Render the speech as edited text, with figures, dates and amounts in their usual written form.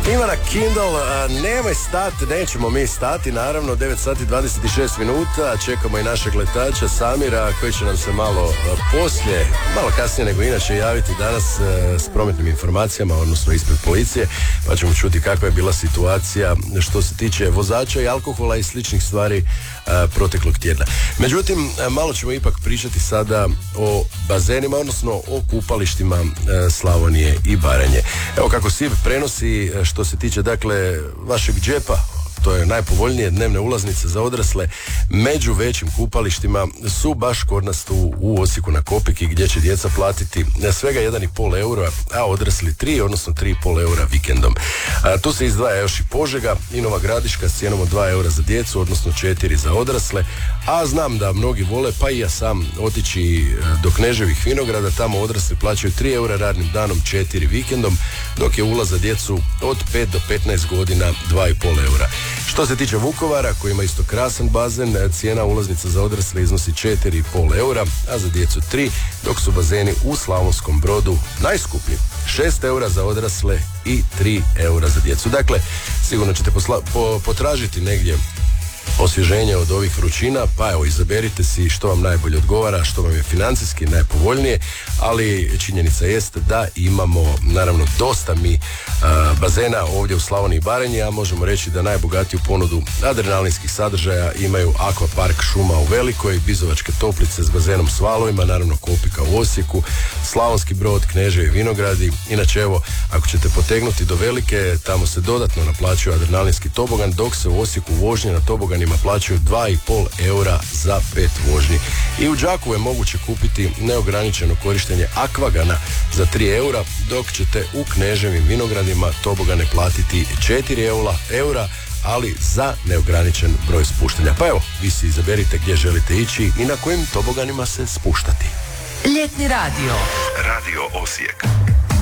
Ivana Kindle, nemoj stati, nećemo mi stati, naravno, 9 sati 26 minuta, čekamo i našeg letača Samira, koji će nam se malo poslije, malo kasnije nego inače javiti danas s prometnim informacijama, odnosno ispred policije, pa ćemo čuti kakva je bila situacija što se tiče vozača i alkohola i sličnih stvari proteklog tjedna. Međutim, malo ćemo ipak pričati sada o bazenima, odnosno o kupalištima Slavonije i Baranje. Evo kako SIB prenosi što se tiče, dakle, vašeg džepa, to je najpovoljnije dnevne ulaznice za odrasle među većim kupalištima su baš kod nas tu u Osijeku na Kopiki, gdje će djeca platiti svega 1,5 eura, a odrasli 3, odnosno 3,5 eura vikendom. Tu se izdvaja još i Požega i Nova Gradiška s cijenom od 2 eura za djecu, odnosno 4 za odrasle, a znam da mnogi vole, pa i ja sam, otići do Kneževih Vinograda, tamo odrasli plaćaju 3 eura radnim danom, 4 vikendom, dok je ulaz za djecu od 5 do 15 godina 2,5 eura. Što se tiče Vukovara, koji ima isto krasan bazen, cijena ulaznica za odrasle iznosi 4,5 eura, a za djecu 3, dok su bazeni u Slavonskom Brodu najskuplji, 6 eura za odrasle i 3 eura za djecu. Dakle, sigurno ćete potražiti negdje osvježenje od ovih vrućina, pa evo, izaberite si što vam najbolje odgovara, što vam je financijski najpovoljnije, ali činjenica jest da imamo naravno dosta mi bazena ovdje u Slavoniji i Baranji, a možemo reći da najbogatiju ponudu adrenalinskih sadržaja imaju Akvapark Šuma u Velikoj, Bizovačke Toplice s bazenom s valovima, naravno Kopika u Osijeku, Slavonski Brod, Kneževi Vinogradi. Inače, evo, ako ćete potegnuti do Velike, tamo se dodatno naplaćuje adrenalinski tobogan, dok se u Osijeku vožnje na toboganima plaćaju 2,5 eura za 5 vožnji. I u Đakovu je moguće kupiti neograničeno korištenje Akvagana za 3 eura, dok ćete u Kneževim Vinogradima tobogane platiti 4 eura, ali za neograničen broj spuštanja. Pa evo, vi si izaberite gdje želite ići i na kojim toboganima se spuštati. Ljetni radio. Radio Osijek.